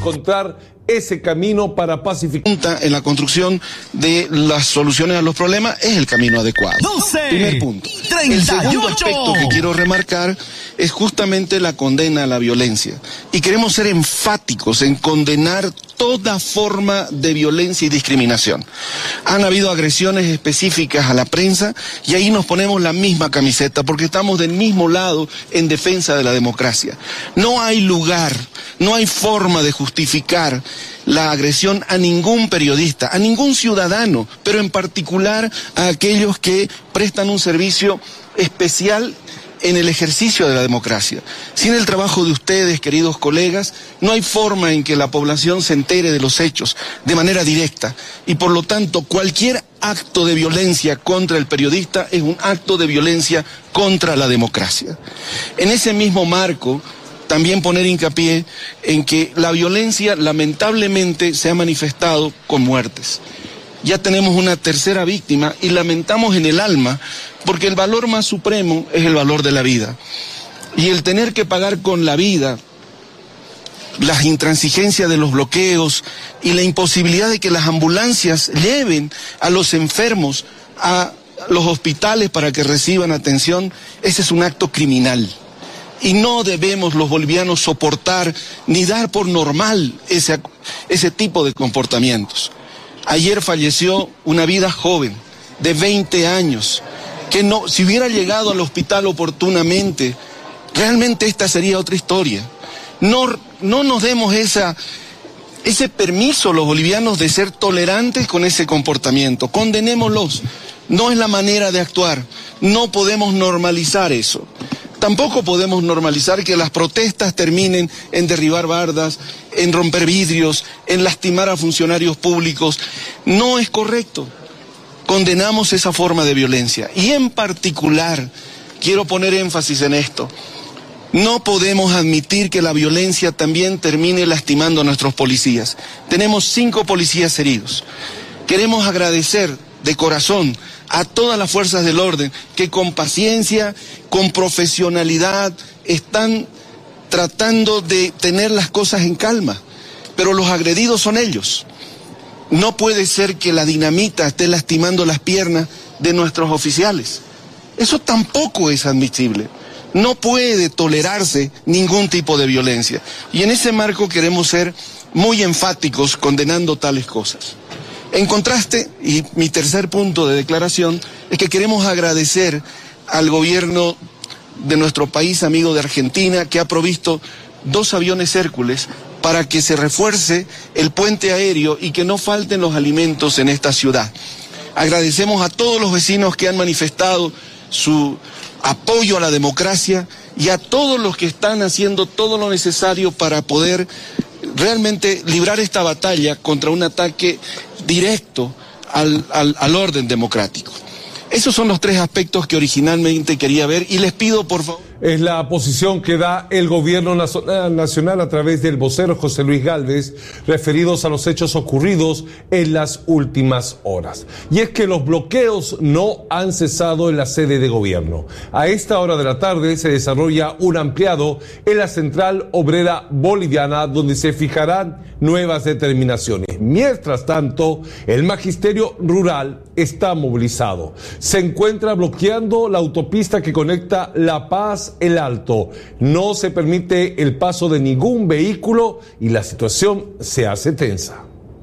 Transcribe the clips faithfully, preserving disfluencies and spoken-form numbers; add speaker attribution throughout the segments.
Speaker 1: encontrar ese camino para pacificar.
Speaker 2: En la construcción de las soluciones a los problemas es el camino adecuado.
Speaker 3: doce,
Speaker 2: Primer punto.
Speaker 3: treinta y ocho.
Speaker 2: El segundo aspecto que quiero remarcar es justamente la condena a la violencia. Y queremos ser enfáticos en condenar toda forma de violencia y discriminación. Han habido agresiones específicas a la prensa y ahí nos ponemos la misma camiseta porque estamos del mismo lado en defensa de la democracia. No hay lugar, no hay forma de justificar la agresión a ningún periodista, a ningún ciudadano, pero en particular a aquellos que prestan un servicio especial en el ejercicio de la democracia. Sin el trabajo de ustedes, queridos colegas, no hay forma en que la población se entere de los hechos de manera directa y por lo tanto cualquier acto de violencia contra el periodista es un acto de violencia contra la democracia. En ese mismo marco, también poner hincapié en que la violencia lamentablemente se ha manifestado con muertes. Ya tenemos una tercera víctima y lamentamos en el alma porque el valor más supremo es el valor de la vida. Y el tener que pagar con la vida las intransigencias de los bloqueos y la imposibilidad de que las ambulancias lleven a los enfermos a los hospitales para que reciban atención, ese es un acto criminal. Y no debemos los bolivianos soportar ni dar por normal ese, ese tipo de comportamientos. Ayer falleció una vida joven de veinte años, que no, si hubiera llegado al hospital oportunamente, realmente esta sería otra historia. No, no nos demos esa, ese permiso los bolivianos de ser tolerantes con ese comportamiento. Condenémoslos. No es la manera de actuar. No podemos normalizar eso. Tampoco podemos normalizar que las protestas terminen en derribar bardas, en romper vidrios, en lastimar a funcionarios públicos. No es correcto. Condenamos esa forma de violencia. Y en particular, quiero poner énfasis en esto, no podemos admitir que la violencia también termine lastimando a nuestros policías. Tenemos cinco policías heridos. Queremos agradecer de corazón a todas las fuerzas del orden que con paciencia, con profesionalidad, están tratando de tener las cosas en calma. Pero los agredidos son ellos. No puede ser que la dinamita esté lastimando las piernas de nuestros oficiales. Eso tampoco es admisible. No puede tolerarse ningún tipo de violencia. Y en ese marco queremos ser muy enfáticos condenando tales cosas. En contraste, y mi tercer punto de declaración, es que queremos agradecer al gobierno de nuestro país amigo de Argentina, que ha provisto dos aviones Hércules para que se refuerce el puente aéreo y que no falten los alimentos en esta ciudad. Agradecemos a todos los vecinos que han manifestado su apoyo a la democracia y a todos los que están haciendo todo lo necesario para poder realmente librar esta batalla contra un ataque directo al, al, al orden democrático. Esos son los tres aspectos que originalmente quería ver y les pido por favor.
Speaker 1: Es la posición que da el gobierno nacional a través del vocero José Luis Gálvez, referidos a los hechos ocurridos en las últimas horas. Y es que los bloqueos no han cesado en la sede de gobierno. A esta hora de la tarde se desarrolla un ampliado en la Central Obrera Boliviana, donde se fijarán nuevas determinaciones. Mientras tanto, el magisterio rural está movilizado. Se encuentra bloqueando la autopista que conecta La Paz El Alto. No se permite el paso de ningún vehículo y la situación se hace tensa.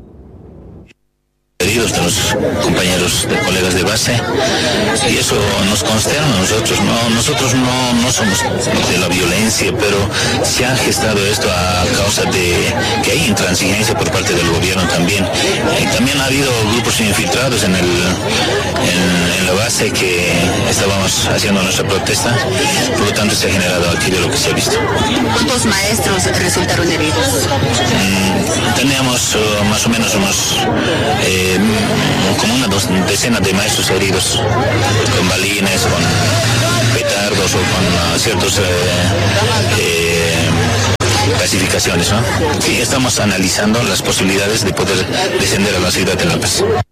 Speaker 4: Pedidos de los compañeros, de colegas de base, y eso nos consterna a nosotros. No, nosotros no, no somos de la violencia, pero se ha gestado esto a causa de que hay intransigencia por parte del gobierno también. Y también ha habido grupos infiltrados en, el, en, en la base que estábamos haciendo nuestra protesta, por lo tanto se ha generado aquello lo que se ha visto.
Speaker 5: ¿Cuántos maestros resultaron heridos?
Speaker 4: Mm, teníamos uh, más o menos unos... Eh, como una decena de maestros heridos, con balines, con petardos o con uh, ciertos eh, eh, clasificaciones, ¿no? Sí, estamos analizando las posibilidades de poder descender a la ciudad de La Paz.